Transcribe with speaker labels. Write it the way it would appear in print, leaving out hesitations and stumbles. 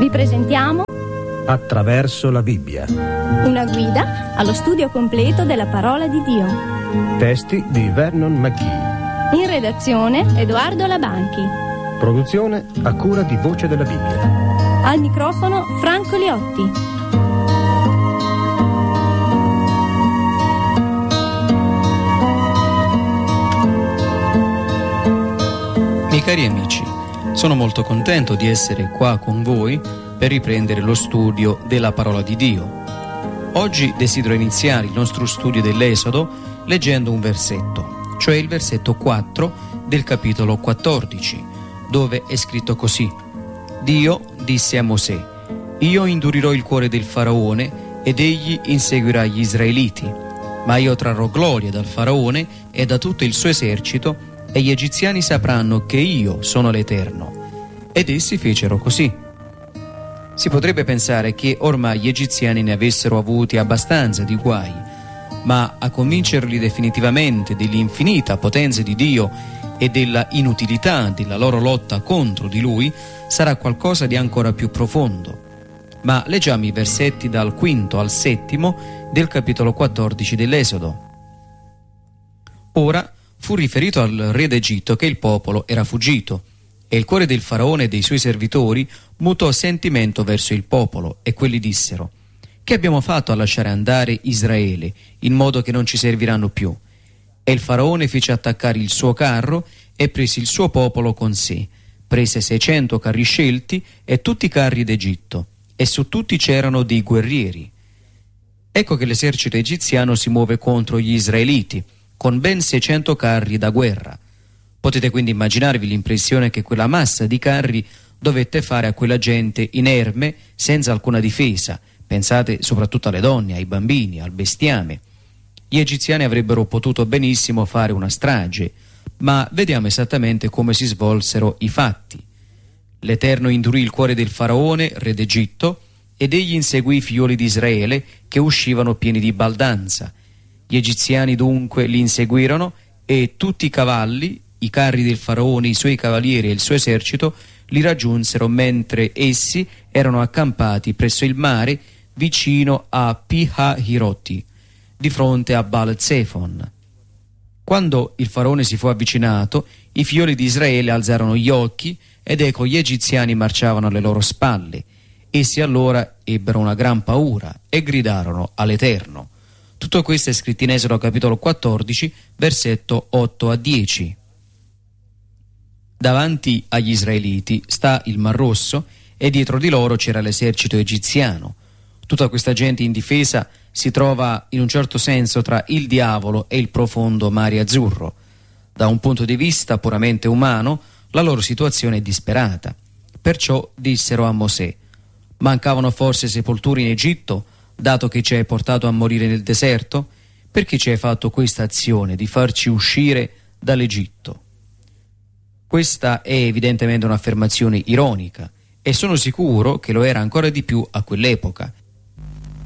Speaker 1: Vi presentiamo
Speaker 2: Attraverso la Bibbia.
Speaker 1: una guida allo studio completo della parola di Dio.
Speaker 2: Testi di Vernon McGee.
Speaker 1: In redazione Edoardo Labanchi.
Speaker 2: Produzione a cura di Voce della Bibbia.
Speaker 1: Al microfono Franco Liotti.
Speaker 3: Miei cari amici, sono molto contento di essere qua con voi per riprendere lo studio della parola di Dio. Oggi desidero iniziare il nostro studio dell'Esodo leggendo un versetto, cioè il versetto 4 del capitolo 14, dove è scritto così: Dio disse a Mosè: io indurirò il cuore del faraone ed egli inseguirà gli israeliti, ma io trarrò gloria dal faraone e da tutto il suo esercito, e gli egiziani sapranno che io sono l'Eterno. Ed essi fecero così. Si potrebbe pensare che ormai gli egiziani ne avessero avuti abbastanza di guai, ma a convincerli definitivamente dell'infinita potenza di Dio e della inutilità della loro lotta contro di Lui sarà qualcosa di ancora più profondo. Ma leggiamo i versetti dal 5 al 7 del capitolo 14 dell'Esodo. Ora fu riferito al re d'Egitto che il popolo era fuggito, e il cuore del faraone e dei suoi servitori mutò sentimento verso il popolo, e quelli dissero: che abbiamo fatto a lasciare andare Israele, in modo che non ci serviranno più? E il faraone fece attaccare il suo carro e prese il suo popolo con sé, prese 600 carri scelti e tutti i carri d'Egitto, e su tutti c'erano dei guerrieri. Ecco che l'esercito egiziano si muove contro gli israeliti, con ben 600 carri da guerra. Potete quindi immaginarvi l'impressione che quella massa di carri dovette fare a quella gente inerme, senza alcuna difesa. Pensate soprattutto alle donne, ai bambini, al bestiame. Gli egiziani avrebbero potuto benissimo fare una strage, ma vediamo esattamente come si svolsero i fatti. L'Eterno indurì il cuore del faraone, re d'Egitto, ed egli inseguì i figlioli di Israele che uscivano pieni di baldanza. Gli egiziani dunque li inseguirono, e tutti i cavalli, i carri del faraone, i suoi cavalieri e il suo esercito li raggiunsero mentre essi erano accampati presso il mare vicino a Pi-Hahiroti, di fronte a Baal-Zefon. Quando il faraone si fu avvicinato, i figlioli di Israele alzarono gli occhi, ed ecco gli egiziani marciavano alle loro spalle. Essi allora ebbero una gran paura e gridarono all'Eterno. Tutto questo è scritto in Esodo capitolo 14, versetto 8 a 10. Davanti agli israeliti sta il Mar Rosso, e dietro di loro c'era l'esercito egiziano. Tutta questa gente indifesa si trova in un certo senso tra il diavolo e il profondo mare azzurro. Da un punto di vista puramente umano, la loro situazione è disperata. Perciò dissero a Mosè: mancavano forse sepolture in Egitto, dato che ci hai portato a morire nel deserto? Perché ci hai fatto questa azione di farci uscire dall'Egitto? Questa è evidentemente un'affermazione ironica, e sono sicuro che lo era ancora di più a quell'epoca.